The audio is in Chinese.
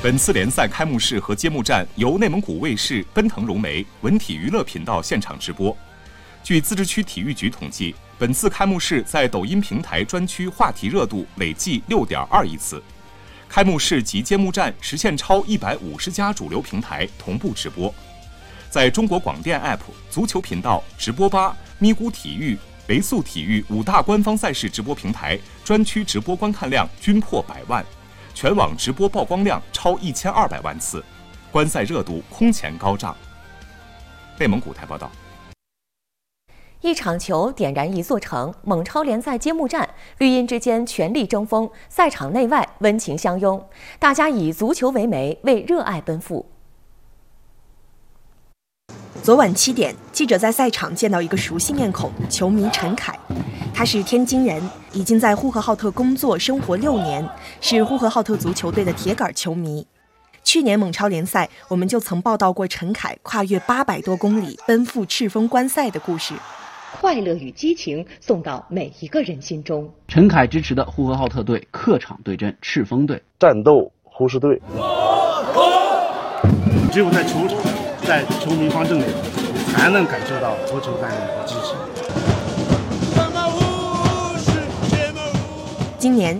本次联赛开幕式和揭幕战由内蒙古卫视、奔腾融媒、文体娱乐频道现场直播。据自治区体育局统计，本次开幕式在抖音平台专区话题热度累计6.2亿次。开幕式及揭幕战实现超150家主流平台同步直播。在中国广电 App、足球频道、直播吧、咪咕体育、维速体育5大官方赛事直播平台专区直播观看量均破100万，全网直播曝光量超1200万次，观赛热度空前高涨。内蒙古台报道。 一场球点燃一座城，蒙超联赛揭幕战，绿茵之间全力争锋，赛场内外温情相拥，大家以足球为媒，为热爱奔赴。 昨晚7点，记者在赛场见到一个熟悉面孔，球迷陈凯。他是天津人，已经在呼和浩特工作生活6年，是呼和浩特足球队的铁杆球迷。去年蒙超联赛，我们就曾报道过陈凯跨越800多公里奔赴赤峰观赛的故事。 快乐与激情送到每一个人心中。 陈凯支持的呼和浩特队客场对阵赤峰队， 战斗呼市队。 只有在球场，在球迷方阵里，才能感受到足球带来的激情。 今年